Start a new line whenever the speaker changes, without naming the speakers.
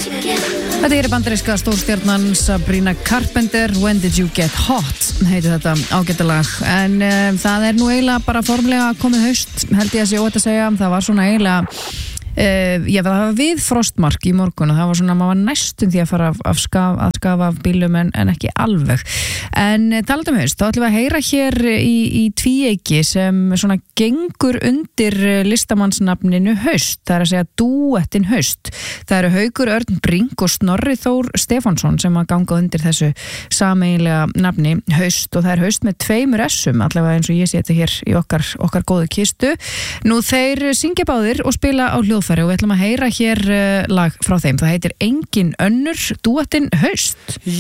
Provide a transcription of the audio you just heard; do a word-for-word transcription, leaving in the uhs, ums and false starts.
Þetta er bandaríska stórstjarnan Sabrina Carpenter, When Did You Get Hot, heitir þetta ágæta lag. En um, það er nú eiginlega bara formlega komið haust, held ég að sé óhætt að segja. Það var svona eiginlega Uh, já, það var við frostmark í morgun og það var svona, maður var næstum því að fara af, af skaf, að skafa af bílum en, en ekki alveg. En uh, talað um haust, þá ætlum við að heyra hér í, í tvíeiki sem svona gengur undir listamannsnafninu Haust, það er að segja dúettin Haust. Það eru Haukur Örn Brink og Snorri Þór Stefánsson sem að ganga undir þessu sameiginlega nafni Haust, og það er Haust með tveimur essum, allavega eins og ég sé þetta hér í okkar, okkar góðu kistu. Nú þeir syngja báðir og spila á hljóð og við ætlum að heyra hér lag frá þeim. Það heitir Engin önnur, dúettin Haust.